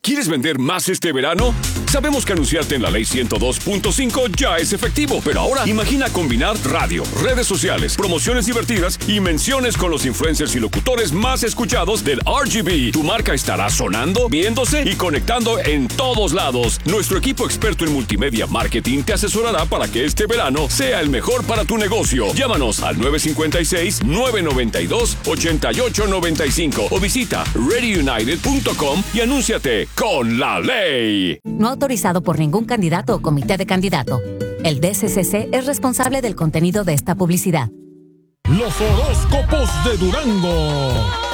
¿Quieres vender más este verano? Sabemos que anunciarte en la Ley 102.5 ya es efectivo, pero ahora imagina combinar radio, redes sociales, promociones divertidas y menciones con los influencers y locutores más escuchados del RGB. Tu marca estará sonando, viéndose y conectando en todos lados. Nuestro equipo experto en multimedia marketing te asesorará para que este verano sea el mejor para tu negocio. Llámanos al 956-992-8895 o visita readyunited.com y anúnciate con la ley. No autorizado por ningún candidato o comité de candidato. El DCCC es responsable del contenido de esta publicidad. Los horóscopos de Durango.